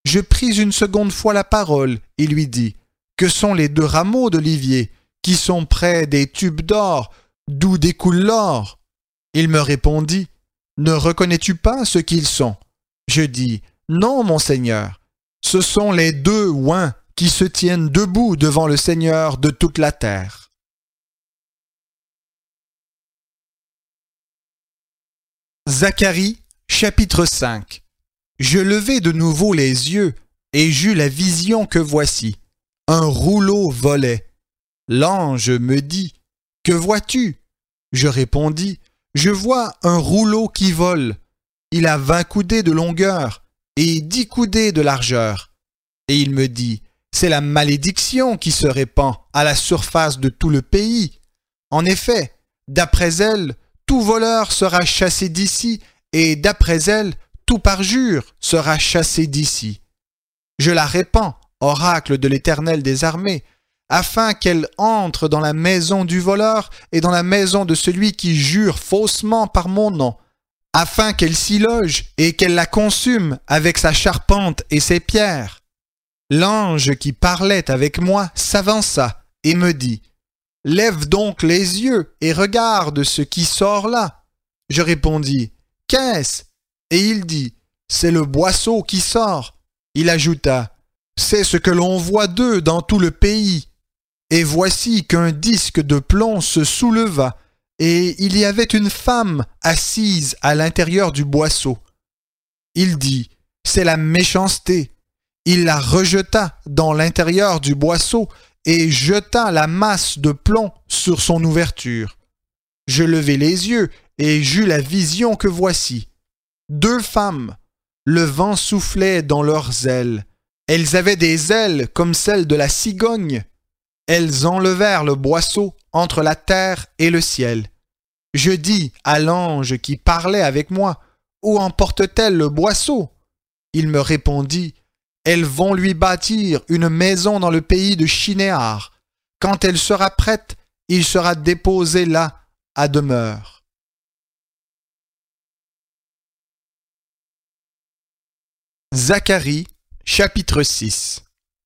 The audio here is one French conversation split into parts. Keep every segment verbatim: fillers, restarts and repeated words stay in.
Je pris une seconde fois la parole et lui dis « Que sont les deux rameaux d'olivier qui sont près des tubes d'or, d'où découle l'or ?» Il me répondit « Ne reconnais-tu pas ce qu'ils sont ?» Je dis « Non, mon Seigneur, ce sont les deux oins qui se tiennent debout devant le Seigneur de toute la terre. » Zacharie, chapitre cinq. Je levai de nouveau les yeux, et j'eus la vision que voici. Un rouleau volait. L'ange me dit, « Que vois-tu » Je répondis, « Je vois un rouleau qui vole. Il a vingt coudées de longueur et dix coudées de largeur. » Et il me dit, « C'est la malédiction qui se répand à la surface de tout le pays. En effet, d'après elle, tout voleur sera chassé d'ici, et d'après elle, tout parjure sera chassé d'ici. Je la répands, oracle de l'Éternel des armées, afin qu'elle entre dans la maison du voleur et dans la maison de celui qui jure faussement par mon nom, afin qu'elle s'y loge et qu'elle la consume avec sa charpente et ses pierres. » L'ange qui parlait avec moi s'avança et me dit, « Lève donc les yeux et regarde ce qui sort là. » Je répondis, « Qu'est-ce » Et il dit, « C'est le boisseau qui sort. » Il ajouta, « C'est ce que l'on voit d'eux dans tout le pays. » Et voici qu'un disque de plomb se souleva, et il y avait une femme assise à l'intérieur du boisseau. Il dit, « C'est la méchanceté. » Il la rejeta dans l'intérieur du boisseau et jeta la masse de plomb sur son ouverture. Je levai les yeux et j'eus la vision que voici. Deux femmes, le vent soufflait dans leurs ailes. Elles avaient des ailes comme celles de la cigogne. Elles enlevèrent le boisseau entre la terre et le ciel. Je dis à l'ange qui parlait avec moi, « Où emportent-elles le boisseau ?» Il me répondit, « Elles vont lui bâtir une maison dans le pays de Shinéar. Quand elle sera prête, il sera déposé là à demeure. » Zacharie, chapitre six.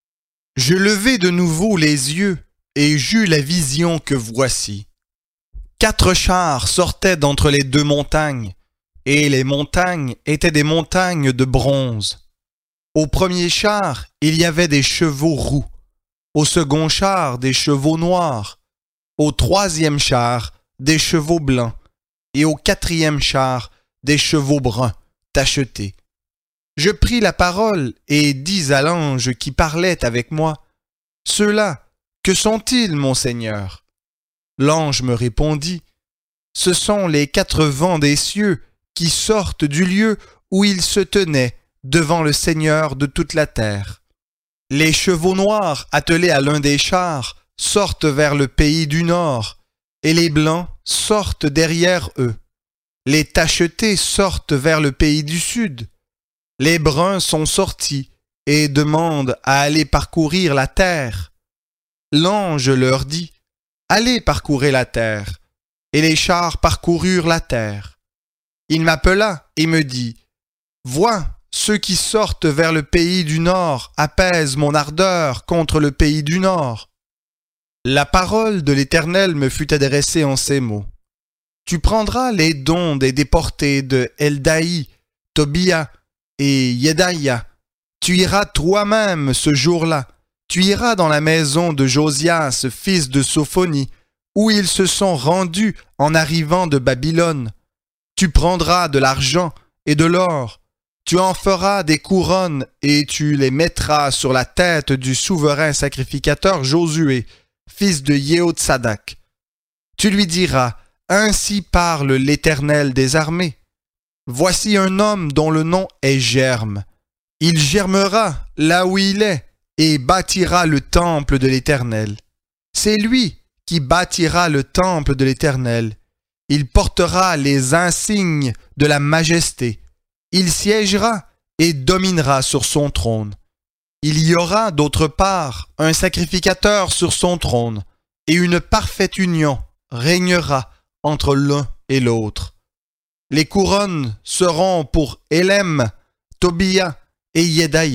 Je levai de nouveau les yeux, et j'eus la vision que voici. Quatre chars sortaient d'entre les deux montagnes, et les montagnes étaient des montagnes de bronze. Au premier char, il y avait des chevaux roux, au second char, des chevaux noirs, au troisième char, des chevaux blancs, et au quatrième char, des chevaux bruns, tachetés. Je pris la parole et dis à l'ange qui parlait avec moi, « Ceux-là, que sont-ils, mon Seigneur ?» L'ange me répondit, « Ce sont les quatre vents des cieux qui sortent du lieu où ils se tenaient devant le Seigneur de toute la terre. Les chevaux noirs attelés à l'un des chars sortent vers le pays du nord, et les blancs sortent derrière eux. Les tachetés sortent vers le pays du sud. Les bruns sont sortis et demandent à aller parcourir la terre. L'ange leur dit, « Allez parcourir la terre. » Et les chars parcoururent la terre. Il m'appela et me dit, « Vois, ceux qui sortent vers le pays du nord apaisent mon ardeur contre le pays du nord. » La parole de l'Éternel me fut adressée en ces mots. « Tu prendras les dons des déportés de Eldaï, Tobia et Yedaïa. Tu iras toi-même ce jour-là. Tu iras dans la maison de Josias, fils de Sophonie, où ils se sont rendus en arrivant de Babylone. Tu prendras de l'argent et de l'or. Tu en feras des couronnes et tu les mettras sur la tête du souverain sacrificateur Josué, fils de Yehotsadak. Tu lui diras, « Ainsi parle l'Éternel des armées. Voici un homme dont le nom est Germe. Il germera là où il est et bâtira le temple de l'Éternel. C'est lui qui bâtira le temple de l'Éternel. Il portera les insignes de la majesté. Il siégera et dominera sur son trône. Il y aura d'autre part un sacrificateur sur son trône, et une parfaite union régnera entre l'un et l'autre. Les couronnes seront pour Élem, Tobia et Yedaïa.